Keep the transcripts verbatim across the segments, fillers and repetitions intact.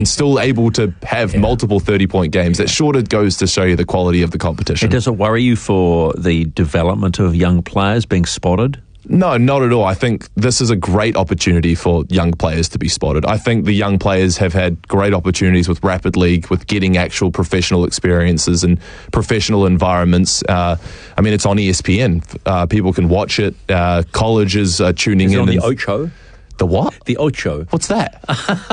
and still able to have yeah. multiple thirty-point games. That sure goes to show you the quality of the competition. And does it worry you for the development of young players being spotted? No, not at all. I think this is a great opportunity for young players to be spotted. I think the young players have had great opportunities with Rapid League, with getting actual professional experiences and professional environments. Uh, I mean, it's on E S P N. Uh, people can watch it. Uh, colleges are tuning is it in. on the and, Ocho? The what? The Ocho. What's that?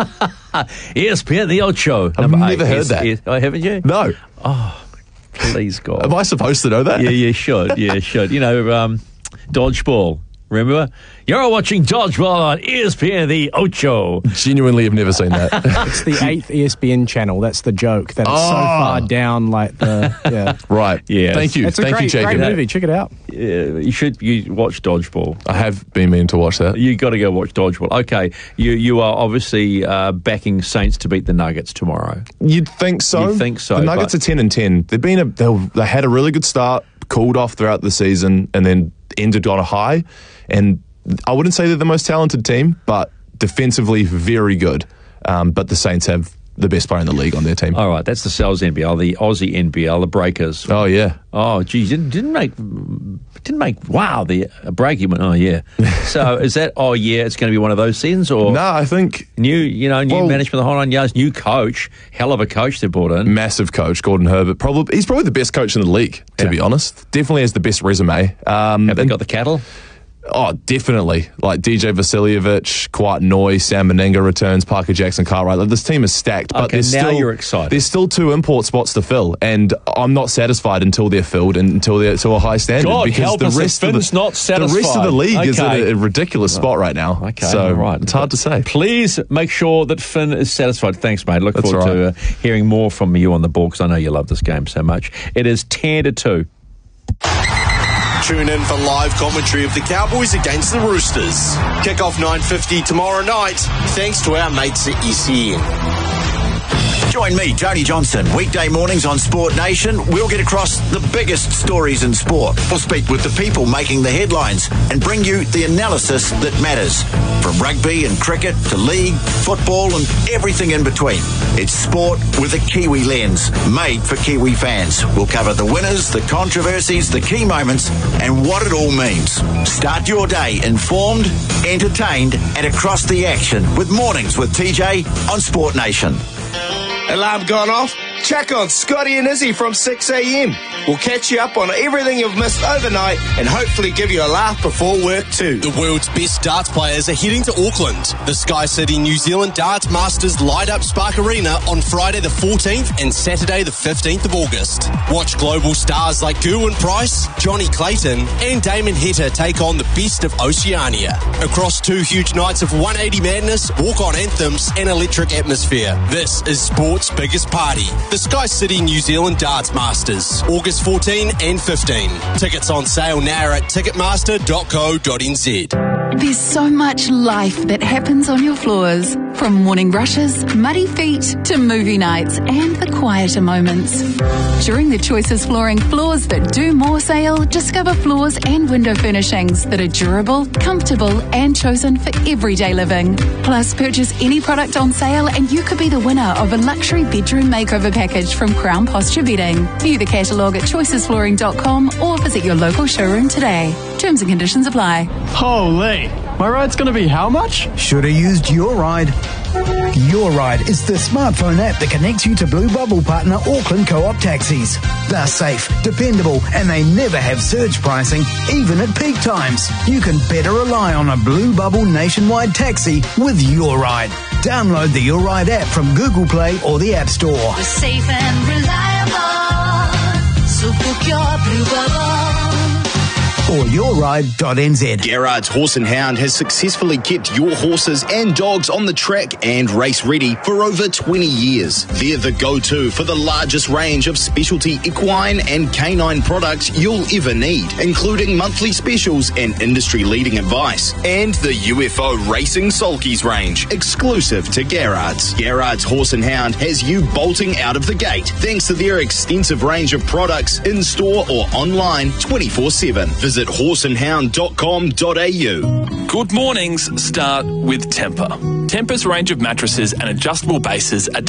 E S P N, the Ocho. I've never eight. heard that. Yes, oh, haven't you? No. Oh, please, God. Am I supposed to know that? Yeah, you should. Yeah, should. You know, um, Dodgeball. Remember? You're watching Dodgeball on E S P N, the Ocho. Genuinely have never seen that. It's the eighth E S P N channel. That's the joke. That it's oh. so far down, like the... Yeah. Right. Yeah. Thank you. It's a Thank great, you, Jacob. great movie. Check it out. Yeah, you should you watch Dodgeball. I have been meaning to watch that. You got to go watch Dodgeball. Okay. You you are obviously uh, backing Saints to beat the Nuggets tomorrow. You'd think so. You'd think so. The Nuggets are ten and ten. They've been a, they had a really good start, cooled off throughout the season, and then ended on a high. And I wouldn't say they're the most talented team, but defensively very good. Um, but the Saints have the best player in the league on their team. All right, that's the Sal's N B L, the Aussie N B L, the Breakers. Oh yeah. Oh geez, didn't didn't make didn't make wow the uh, breaking. Oh yeah. So is that? Oh yeah, it's going to be one of those seasons, or no? I think new, you know, new well, management, the whole nine yards, new coach, hell of a coach they brought in, massive coach, Gordon Herbert. Probably he's probably the best coach in the league, to yeah. be honest. Definitely has the best resume. Um, have they got the cattle? Oh, definitely. Like D J Vasiljevic, Kwat Noy, Sam Meninga returns, Parker Jackson, Cartwright. Like, this team is stacked. But okay, there's now still, you're excited. There's still two import spots to fill, and I'm not satisfied until they're filled and until they're to a high standard. God, because help the us rest if of the, Finn's not satisfied. The rest of the league okay. is at a, a ridiculous spot right now. Okay, so right. it's hard to say. Please make sure that Finn is satisfied. Thanks, mate. Look That's forward right. to uh, hearing more from you on the ball, because I know you love this game so much. It is ten to two. Tune in for live commentary of the Cowboys against the Roosters. Kick-off nine fifty tomorrow night, thanks to our mates at E C N. Join me, Tony Johnson, weekday mornings on Sport Nation. We'll get across the biggest stories in sport. We'll speak with the people making the headlines and bring you the analysis that matters. From rugby and cricket to league, football and everything in between. It's sport with a Kiwi lens, made for Kiwi fans. We'll cover the winners, the controversies, the key moments and what it all means. Start your day informed, entertained and across the action with Mornings with T J on Sport Nation. Alarm gone off? Check on Scotty and Izzy from six a.m. We'll catch you up on everything you've missed overnight and hopefully give you a laugh before work too. The world's best darts players are heading to Auckland. The Sky City New Zealand Darts Masters light up Spark Arena on Friday the fourteenth and Saturday the fifteenth of August. Watch global stars like Gerwyn Price, Johnny Clayton and Damon Heta take on the best of Oceania. Across two huge nights of one eighty madness, walk-on anthems and electric atmosphere. This is sport's biggest party. The Sky City New Zealand Darts Masters, August fourteenth and fifteenth. Tickets on sale now at ticketmaster dot co dot n z. There's so much life that happens on your floors. From morning rushes, muddy feet, to movie nights and the quieter moments. During the Choices Flooring Floors That Do More sale, discover floors and window furnishings that are durable, comfortable and chosen for everyday living. Plus, purchase any product on sale and you could be the winner of a luxury bedroom makeover package from Crown Posture Bedding. View the catalogue at choices flooring dot com or visit your local showroom today. Terms and conditions apply. Holy, my ride's going to be how much? Should have used Your Ride. Your Ride is the smartphone app that connects you to Blue Bubble partner Auckland Co-op taxis. They're safe, dependable, and they never have surge pricing, even at peak times. You can better rely on a Blue Bubble nationwide taxi with Your Ride. Download the Your Ride app from Google Play or the App Store. We're safe and reliable, so book your Blue Bubble. Or your ride dot n z. Gerard's Horse and Hound has successfully kept your horses and dogs on the track and race ready for over twenty years. They're the go-to for the largest range of specialty equine and canine products you'll ever need, including monthly specials and industry-leading advice. And the U F O Racing Sulkies range, exclusive to Gerard's. Gerard's Horse and Hound has you bolting out of the gate thanks to their extensive range of products in-store or online twenty-four seven. Visit visit horse and hound dot com dot a u. Good mornings start with Temper. Temper's range of mattresses and adjustable bases are